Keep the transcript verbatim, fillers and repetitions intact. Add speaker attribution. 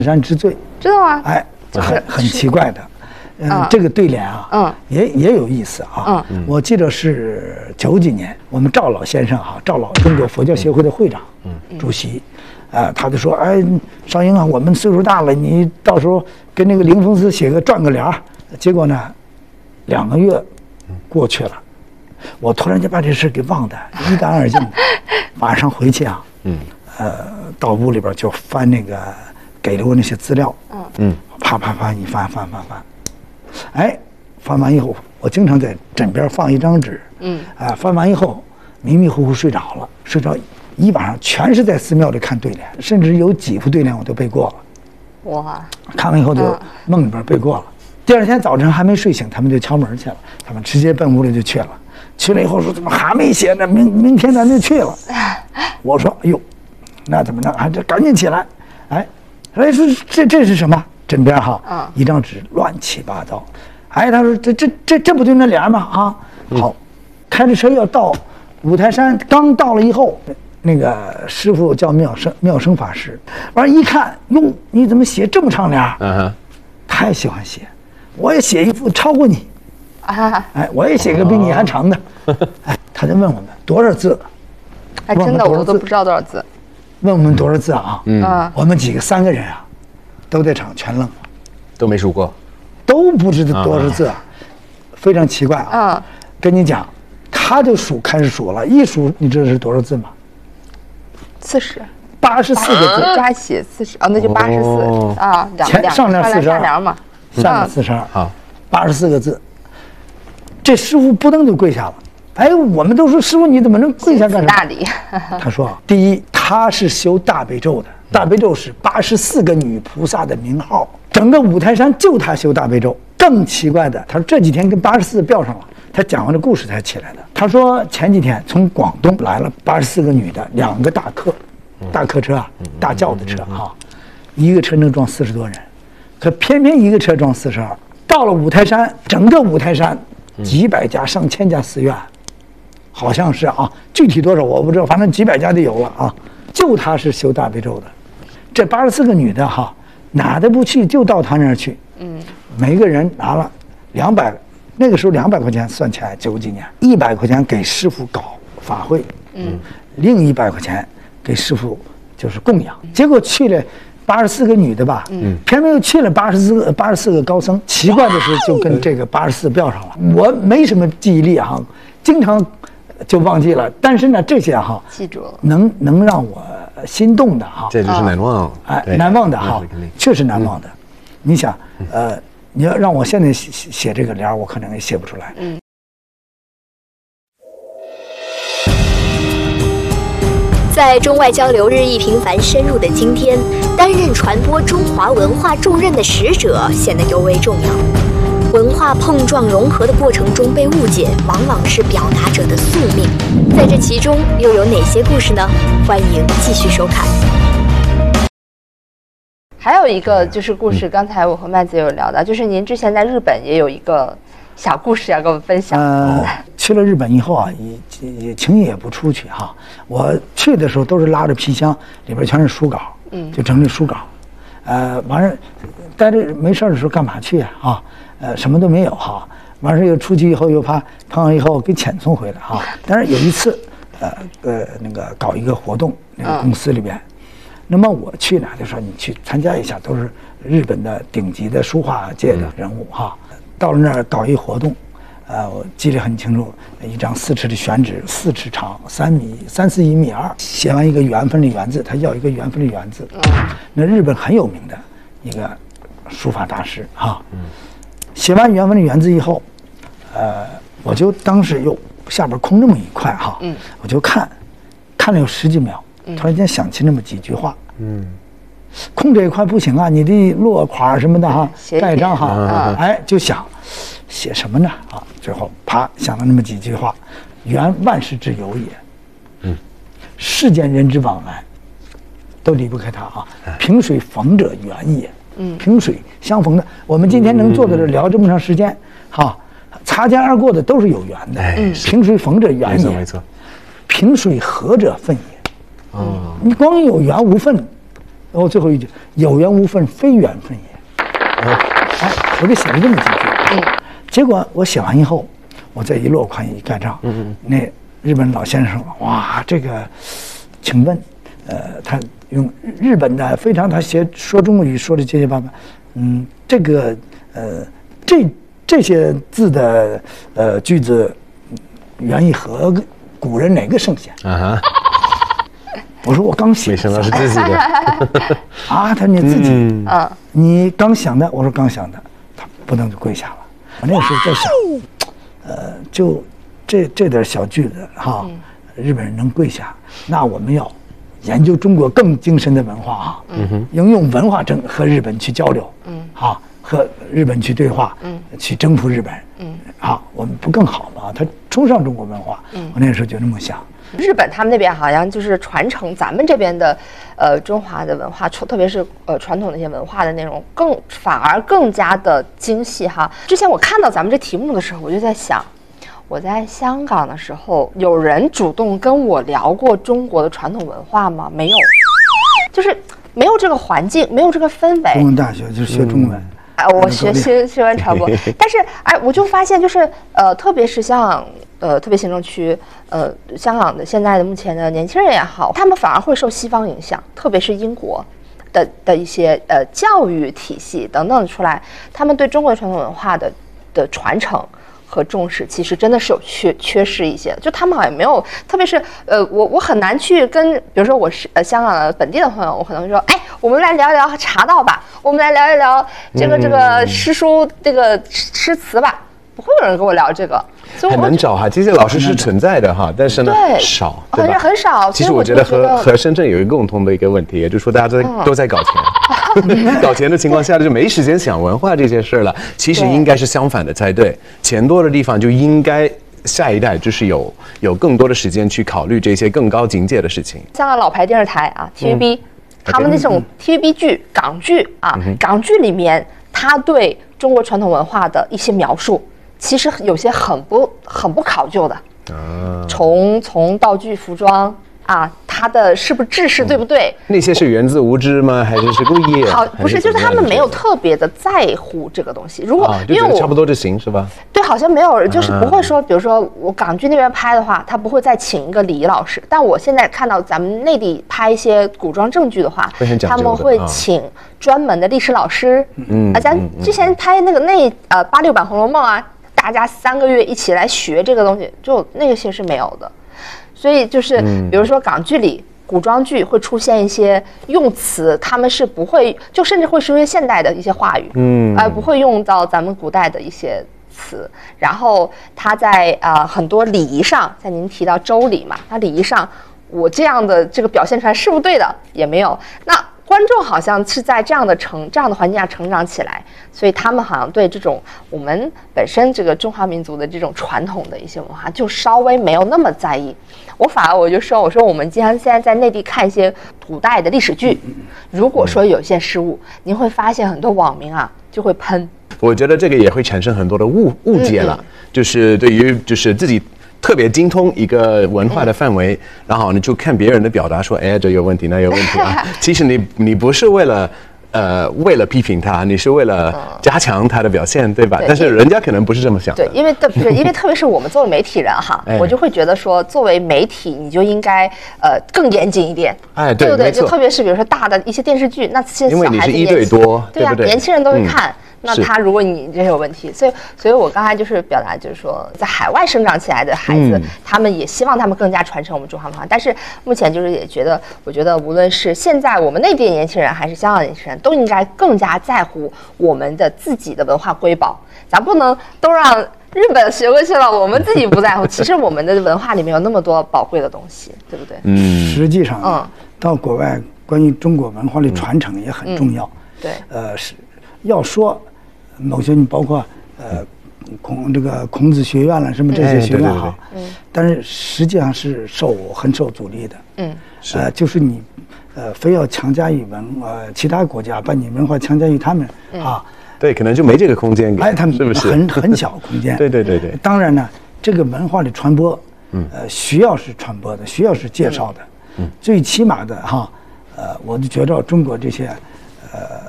Speaker 1: 山之最，
Speaker 2: 知道吗？
Speaker 1: 哎，
Speaker 2: 就是
Speaker 1: 很很奇怪的。嗯，嗯这个对联啊，嗯，也也有意思啊。嗯，我记得是九几年，我们赵老先生哈、啊，赵老中国佛教协会的会长、嗯，主席，啊、呃，他就说，哎，少英啊，我们岁数大了，你到时候跟那个灵峰寺写个撰个联儿。结果呢，两个月过去了，我突然间把这事给忘得一干二净的。晚上回去啊，嗯，呃，到屋里边就翻那个给了我那些资料，嗯嗯，啪啪啪一翻翻翻翻。哎，翻完以后，我经常在枕边放一张纸，嗯，啊、呃，翻完以后迷迷糊糊睡着了，睡着一晚上全是在寺庙里看对联，甚至有几副对联我都背过了。哇！看完以后就梦里边背过了。嗯、第二天早晨还没睡醒，他们就敲门去了，他们直接奔屋里就去了。去了以后说怎么还没写呢？明明天咱就去了。我说哎呦，那怎么弄？还这赶紧起来！哎，哎说这这是什么？枕边哈，嗯、一张纸乱七八糟。哎，他说这这这这不就那联吗？啊，好，嗯、开着车要到五台山，刚到了以后，那个师傅叫妙生妙生法师，完一看，哟，你怎么写这么长联？嗯哼，太喜欢写，我也写一副超过你。啊，哎，我也写个比你还长的。哎，他就问我们多少字？
Speaker 2: 还真的，我都不知道多少字。
Speaker 1: 问我们多少字啊？嗯，我们几个三个人啊。都在场全愣了，
Speaker 3: 都没数过，
Speaker 1: 都不知道多少字啊，非常奇怪啊。嗯，跟你讲，他就数开始数了，一数你知道是多少字吗？
Speaker 2: 四十，
Speaker 1: 八十四个字，
Speaker 2: 加写四十，哦，那就八十四啊，
Speaker 1: 前上联四十二
Speaker 2: 嘛，
Speaker 1: 下联四十二啊，八十四个字。这师傅扑腾就跪下了。哎，我们都说师傅你怎么能跪下干什么？
Speaker 2: 大礼。
Speaker 1: 他说，第一，他是修大悲咒的。大悲咒是八十四个女菩萨的名号，整个五台山就他修大悲咒。更奇怪的，他说这几天跟八十四标上了，他讲完这故事才起来的。他说前几天从广东来了八十四个女的，两个大客，大客车啊，大轿的车哈，一个车能装四十多人，可偏偏一个车装四十二。到了五台山，整个五台山几百家、上千家寺院，好像是啊，具体多少我不知道，反正几百家就有了啊。就他是修大悲咒的。这八十四个女的哈，哪都不去，就到他那儿去。嗯，每个人拿了两百，那个时候两百块钱算起来，九几年，一百块钱给师傅搞法会，嗯，另一百块钱给师傅就是供养。结果去了八十四个女的吧，嗯，偏偏又去了八十四个八十四个高僧。奇怪的是，就跟这个八十四标上了。我没什么记忆力啊，经常就忘记了。但是呢，这些哈，
Speaker 2: 记住了，
Speaker 1: 能能让我心动的哈，
Speaker 3: 这就是难忘，
Speaker 1: 哎，难忘的哈，确实难忘的。你想，呃，你要让我现在写写这个联，我可能也写不出来。嗯。
Speaker 4: 在中外交流日益频繁深入的今天，担任传播中华文化重任的使者显得尤为重要。文化碰撞融合的过程中被误解，往往是表达者的宿命。在这其中又有哪些故事呢？欢迎继续收看。
Speaker 2: 还有一个就是故事，刚才我和麦子有聊到，就是您之前在日本也有一个小故事要跟我们分享。
Speaker 1: 呃，去了日本以后啊，也也轻易也不出去哈。我去的时候都是拉着皮箱，里边全是书稿，嗯，就整理书稿。呃，完事待着没事的时候干嘛去啊？啊，呃，什么都没有哈。完事又出去以后又怕碰上以后给遣送回来哈。但是有一次，呃呃，那个搞一个活动，那个公司里边。嗯，那么我去呢，就说你去参加一下，都是日本的顶级的书画界的人物哈。到了那儿搞一活动，呃，我记得很清楚，一张四尺的宣纸，四尺长，三米三四一米二，写完一个缘分的缘字，他要一个缘分的缘字。那日本很有名的一个书法大师哈。写完缘分的缘字以后，呃，我就当时又下边空这么一块哈，我就看，看了有十几秒。突然间想起那么几句话，嗯，空这一块不行啊，你得落款什么的哈，盖章哈，啊、哎，就想写什么呢啊？最后啪想了那么几句话：缘万事之由也，嗯，世间人之往来，都离不开它啊。萍水逢者缘也，嗯，萍水相逢的，我们今天能坐在这聊这么长时间，哈，擦肩而过的都是有缘的，嗯，萍水逢者缘也，
Speaker 3: 没错，
Speaker 1: 萍水合者分也。哦，你光有缘无分， 然后最后一句有缘无分，非缘分也。哎，我就写了这么几句。嗯。结果我写完以后，我再一落款一盖章，嗯嗯，那日本老先生说：“哇，这个，请问，呃，他用日本的非常，他写说中国语说的结结巴巴，嗯，这个呃，这这些字的呃句子，原意和古人哪个圣贤？”啊哈。我说我刚写，
Speaker 3: 没想到是自己的。
Speaker 1: 啊，他说你自己，嗯，你刚想的，我说刚想的，他不能就跪下了。我那个时候在想，呃，就这这点小句子哈，日本人能跪下，那我们要研究中国更精深的文化啊，嗯哼，应用文化征和日本去交流，嗯，啊，和日本去对话，嗯，去征服日本，嗯，啊，我们不更好吗？他崇尚中国文化，嗯，我那个时候就这么想。
Speaker 2: 日本他们那边好像就是传承咱们这边的，呃，中华的文化，特别是呃传统的一些文化的内容，更反而更加的精细哈。之前我看到咱们这题目的时候，我就在想，我在香港的时候，有人主动跟我聊过中国的传统文化吗？没有，就是没有这个环境，没有这个氛围。
Speaker 1: 中文大学就学中文。嗯
Speaker 2: 啊，我学新新闻传播，但是哎，我就发现就是呃，特别是像呃特别行政区呃香港的现在的目前的年轻人也好，他们反而会受西方影响，特别是英国的的一些呃教育体系等等出来，他们对中国传统文化的的传承和重视，其实真的是有缺缺失一些，就他们好像没有，特别是呃，我我很难去跟，比如说我是呃香港的本地的朋友，我可能会说，哎，我们来聊一聊茶道吧，我们来聊一聊这个这个诗书这个诗词吧，不会有人跟我聊这个，
Speaker 3: 所以很难找哈，这些老师是存在的哈，但是呢少，对吧？
Speaker 2: 很少。
Speaker 3: 其实我觉得和和深圳有一个共同的一个问题，也就是说大家都在都在搞钱。搞钱的情况下就没时间想文化这些事了，其实应该是相反的才对。钱多的地方就应该下一代就是有有更多的时间去考虑这些更高境界的事情。
Speaker 2: 香港老牌电视台啊 ，T V B，、嗯、他们那种 T V B 剧、港剧啊，嗯、港剧里面他对中国传统文化的一些描述，其实有些很不很不考究的。啊，从从道具、服装。啊，他的是不是制式对不对？
Speaker 3: 那些是源自无知吗？还是是故意？
Speaker 2: 好，不是，就是他们没有特别的在乎这个东西。如果、啊、
Speaker 3: 因为我差不多就行是吧？
Speaker 2: 对，好像没有，就是不会说，啊、比如说我港剧那边拍的话，他不会再请一个礼仪老师。但我现在看到咱们内地拍一些古装正剧的话，他们会请专门的历史老师。嗯啊，咱之前拍那个那呃八六版《红楼梦》啊，大家三个月一起来学这个东西，就那些是没有的。所以就是，比如说港剧里、古装剧会出现一些用词，他们是不会，就甚至会出现现代的一些话语，嗯，而不会用到咱们古代的一些词。然后他在啊、呃、很多礼仪上，在您提到周礼嘛，那礼仪上，我这样的这个表现出来是不对的，也没有。那观众好像是在这样的成这样的环境下成长起来，所以他们好像对这种我们本身这个中华民族的这种传统的一些文化，就稍微没有那么在意。我反而我就说，我说我们经常现在在内地看一些古代的历史剧，如果说有一些失误，您会发现很多网民啊就会喷。
Speaker 3: 我觉得这个也会产生很多的误误解了，嗯嗯就是对于就是自己特别精通一个文化的范围，嗯、然后你就看别人的表达说，哎，这有问题，那有问题啊。其实你你不是为了。呃，为了批评他，你是为了加强他的表现，对吧？对，但是人家可能不是这么想的。
Speaker 2: 对，因为特别因为特别是我们作为媒体人哈，哎、我就会觉得说，作为媒体你就应该呃更严谨一点，
Speaker 3: 哎，对
Speaker 2: 对不对？就特别是比如说大的一些电视剧，那些小孩子
Speaker 3: 因为你是一对多，
Speaker 2: 对啊，
Speaker 3: 对对
Speaker 2: 年轻人都会看。嗯那他如果你这有问题，所以所以我刚才就是表达就是说，在海外生长起来的孩子，嗯、他们也希望他们更加传承我们中华文化。但是目前就是也觉得，我觉得无论是现在我们内地年轻人还是香港年轻人，都应该更加在乎我们的自己的文化瑰宝。咱不能都让日本学过去了，我们自己不在乎。其实我们的文化里面有那么多宝贵的东西，对不对？
Speaker 1: 嗯，实际上，嗯，到国外关于中国文化的传承也很重要。
Speaker 2: 嗯、对，
Speaker 1: 呃，是要说。某些你包括呃孔这个孔子学院了什么这些学院哈，嗯，但是实际上是受很受阻力的，嗯，呃就是你呃非要强加于文呃其他国家把你文化强加于他们、嗯、啊，
Speaker 3: 对，可能就没这个空间给，
Speaker 1: 哎，他们
Speaker 3: 是不是
Speaker 1: 很很小空间？
Speaker 3: 对对对对。
Speaker 1: 当然呢，这个文化的传播，嗯，呃需要是传播的，需要是介绍的，嗯，最起码的哈，呃呃，我就觉着中国这些，呃，